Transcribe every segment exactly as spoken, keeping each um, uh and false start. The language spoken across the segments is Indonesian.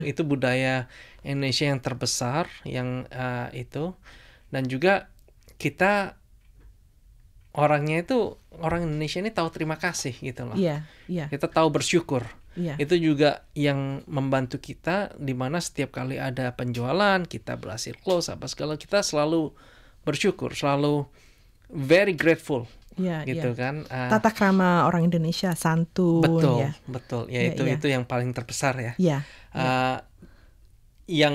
Itu budaya Indonesia yang terbesar, yang uh, itu, dan juga kita orangnya itu orang Indonesia ini tahu terima kasih gitu loh. Iya, iya. Kita tahu bersyukur. Iya. Itu juga yang membantu kita, di mana setiap kali ada penjualan, kita berhasil close apa segala, kita selalu bersyukur, selalu very grateful. Iya, gitu iya. kan. Uh, Tata krama orang Indonesia, santun. betul, ya. betul. Ya, Iya, itu iya. itu yang paling terbesar ya. Iya. Uh, yang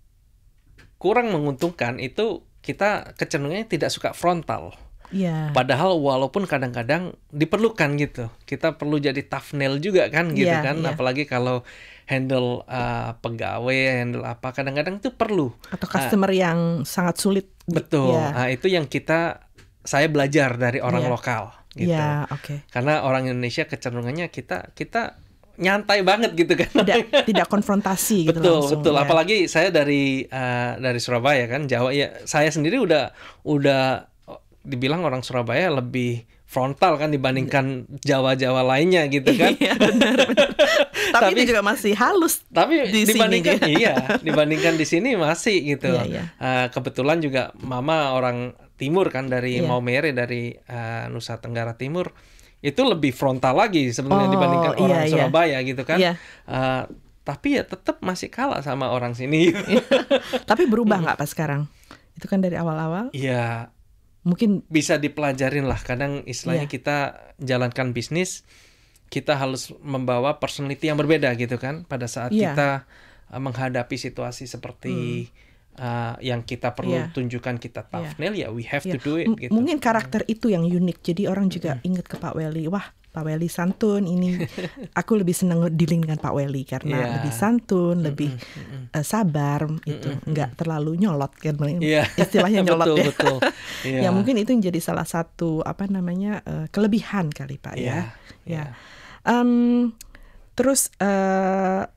kurang menguntungkan itu kita kecenderungannya tidak suka frontal. Iya. Padahal walaupun kadang-kadang diperlukan gitu. Kita perlu jadi tough nail juga kan gitu Iya, kan. iya. Apalagi kalau handle uh, pegawai, handle apa, kadang-kadang itu perlu. Atau customer uh, yang sangat sulit. Betul. Ya. Nah, itu yang kita saya belajar dari orang Iya. lokal gitu. Iya, oke. Okay. Karena orang Indonesia kecenderungannya kita kita nyantai banget gitu kan. Tidak tidak konfrontasi gitu betul, langsung. Betul, betul. Ya. Apalagi saya dari uh, dari Surabaya kan, Jawa ya. Saya sendiri udah udah dibilang orang Surabaya lebih frontal kan dibandingkan Jawa-Jawa lainnya gitu kan. Iya, benar, benar. Tapi, tapi itu juga masih halus. Tapi di dibandingkan sini, iya, dibandingkan di sini masih gitu. Iya, iya. Uh, kebetulan juga mama orang Timur kan, dari iya. Maumere, dari uh, Nusa Tenggara Timur. Itu lebih frontal lagi sebenarnya oh, dibandingkan iya, orang iya. Surabaya gitu kan. Iya. Uh, tapi ya tetap masih kalah sama orang sini. Tapi berubah nggak pas sekarang? Itu kan dari awal-awal. Iya. Mungkin bisa dipelajarin lah. Kadang istilahnya iya. kita jalankan bisnis, kita harus membawa personality yang berbeda gitu kan. Pada saat iya. kita uh, menghadapi situasi seperti hmm. uh, yang kita perlu iya. tunjukkan kita tough iya. nail, ya we have iya. to do it. M- gitu. Mungkin karakter itu yang unik. Jadi orang juga hmm. ingat ke Pak Welly. Wah, Pak Welly santun ini. Aku lebih senang dealing dengan Pak Welly karena yeah. lebih santun, lebih mm-mm. uh, sabar, mm-mm. itu nggak terlalu nyolot kan, yeah. istilahnya nyolot betul, ya. Betul. Yeah. Ya mungkin itu menjadi salah satu apa namanya uh, kelebihan kali Pak yeah. ya. Yeah. Ya. Um, terus uh,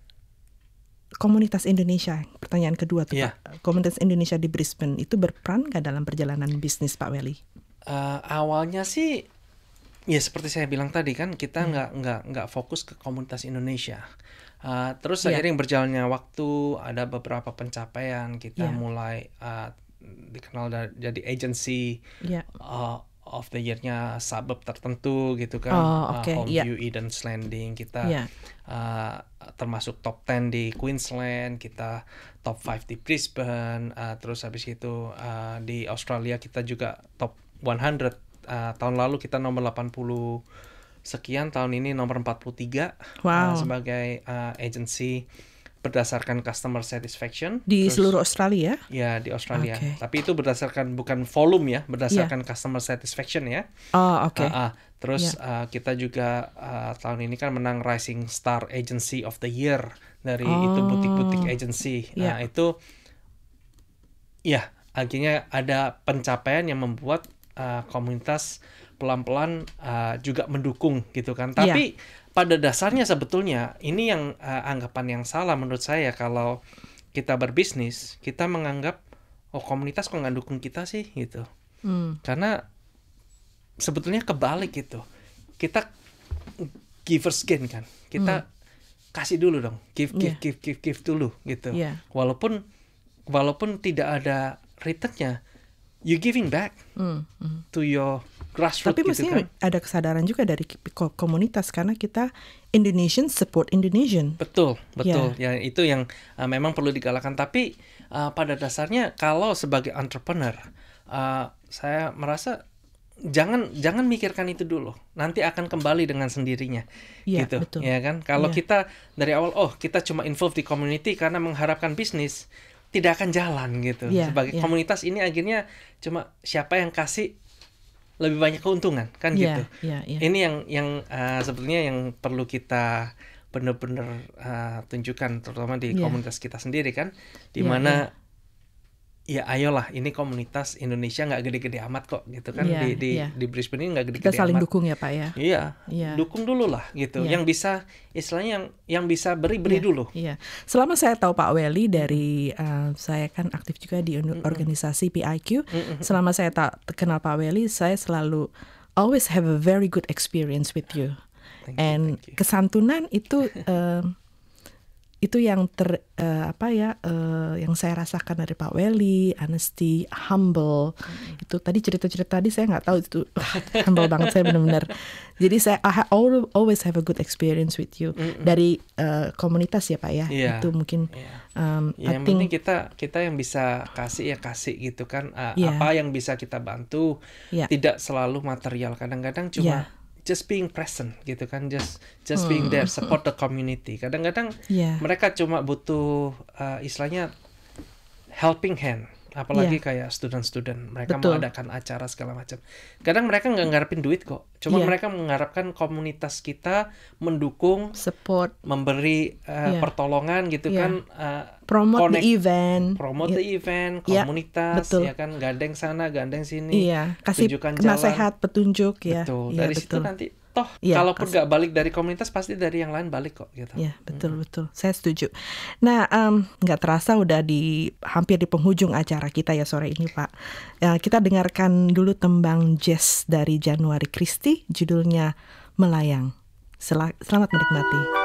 komunitas Indonesia, pertanyaan kedua tuh yeah. Pak. Komunitas Indonesia di Brisbane itu berperan nggak dalam perjalanan bisnis Pak Welly? Uh, awalnya sih ya seperti saya bilang tadi kan, kita nggak hmm. nggak nggak fokus ke komunitas Indonesia. Uh, terus yeah. seiring berjalannya waktu, ada beberapa pencapaian, kita yeah. mulai uh, dikenal da- jadi agency yeah. uh, of the year-nya suburb tertentu gitu kan. Oh, okay. uh, yeah. Homeview, Eden's Landing, kita yeah. uh, termasuk top ten di Queensland, kita top five di Brisbane, uh, terus habis itu uh, di Australia kita juga top seratus. Uh, tahun lalu kita nomor delapan puluh sekian, tahun ini nomor empat puluh tiga. Wow. uh, sebagai uh, agency berdasarkan customer satisfaction di terus, seluruh Australia. Ya, di Australia. Okay. Tapi itu berdasarkan bukan volume ya, berdasarkan yeah. customer satisfaction ya. Oh, oke. Okay. Uh, uh, terus yeah. uh, kita juga uh, tahun ini kan menang Rising Star Agency of the Year dari oh. itu butik-butik agency. Yeah. Nah, itu ya akhirnya ada pencapaian yang membuat Uh, komunitas pelan-pelan uh, juga mendukung gitu kan. Tapi yeah. pada dasarnya sebetulnya ini yang uh, anggapan yang salah menurut saya, kalau kita berbisnis, kita menganggap oh komunitas kok nggak dukung kita sih gitu. Mm. Karena sebetulnya kebalik gitu. Kita givers gain kan. Kita mm. kasih dulu dong. Give, give, yeah. give, give, give dulu gitu. Yeah. Walaupun walaupun tidak ada returnnya, you giving back mm, mm. to your grassroots. Tapi gitu mestinya kan? Ada kesadaran juga dari komunitas karena kita Indonesian support Indonesian. Betul, betul. Yeah. Ya itu yang uh, memang perlu digalakkan. Tapi uh, pada dasarnya kalau sebagai entrepreneur, uh, saya merasa jangan jangan mikirkan itu dulu. Nanti akan kembali dengan sendirinya. Yeah, gitu. Betul. Ya kan? Kalau yeah. kita dari awal oh kita cuma involve di community karena mengharapkan bisnis, tidak akan jalan gitu. Yeah, Sebagai yeah. komunitas ini akhirnya cuma siapa yang kasih lebih banyak keuntungan kan yeah, gitu. Yeah, yeah. Ini yang yang uh, sebetulnya yang perlu kita benar-benar uh, tunjukkan, terutama di yeah. komunitas kita sendiri kan, di mana yeah, yeah. ya ayolah, ini komunitas Indonesia nggak gede-gede amat kok gitu kan. Yeah, di di yeah. di Brisbane ini nggak gede-gede amat. Kita saling dukung ya Pak ya. Iya, yeah. dukung dulu lah gitu. Yeah. Yang bisa istilahnya yang yang bisa beri-beri yeah. dulu. Iya. Yeah. Selama saya tahu Pak Welly dari uh, saya kan aktif juga di mm-hmm. organisasi P I Q. Mm-hmm. Selama saya tak kenal Pak Welly, saya selalu always have a very good experience with you. Thank you, And thank you. Kesantunan itu uh, itu yang ter uh, apa ya uh, yang saya rasakan dari Pak Welly, honesty, humble. Hmm. Itu tadi cerita-cerita tadi saya nggak tahu itu humble banget saya benar-benar. Jadi saya I always have a good experience with you. Hmm. Dari uh, komunitas ya Pak ya. Yeah. Itu mungkin yeah. um, ya, I yang think penting kita kita yang bisa kasih ya kasih gitu kan. Uh, yeah. Apa yang bisa kita bantu, yeah. tidak selalu material. Kadang-kadang cuma yeah. just being present gitu kan, just just being there, support the community. Kadang-kadang yeah. mereka cuma butuh uh, istilahnya helping hand, apalagi yeah. kayak student-student mereka Betul. mengadakan acara segala macam. Kadang mereka nggak ngarepin duit kok, cuma yeah. mereka mengharapkan komunitas kita mendukung, support, memberi uh, yeah. pertolongan gitu yeah. kan, uh, promote connect, the event, promote yeah. the event, komunitas yeah. ya kan, gandeng sana, gandeng sini, yeah. kasih nasihat, petunjuk ya. Betul. Yeah, dari betul. situ nanti toh ya, kalaupun nggak balik dari komunitas pasti dari yang lain balik kok gitu. Ya betul hmm. betul, saya setuju. Nah nggak um, terasa udah di hampir di penghujung acara kita ya sore ini Pak. Ya, kita dengarkan dulu tembang jazz dari Januari Christie, judulnya Melayang. Sel- selamat menikmati.